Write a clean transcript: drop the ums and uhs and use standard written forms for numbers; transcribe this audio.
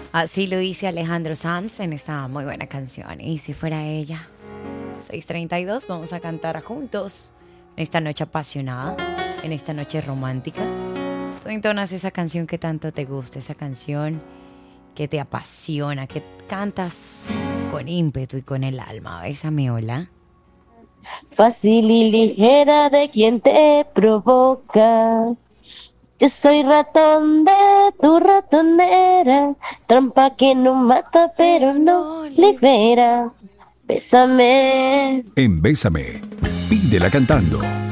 Así lo dice Alejandro Sanz en esta muy buena canción. Y si fuera ella. 6:32, vamos a cantar juntos en esta noche apasionada, en esta noche romántica. Tú entonas esa canción que tanto te gusta, esa canción que te apasiona, que cantas con ímpetu y con el alma. Bésame, hola. Fácil y ligera de quien te provoca. Yo soy ratón de tu ratonera, trampa que no mata pero Pero no no le... libera. Bésame. En Bésame, pídela cantando.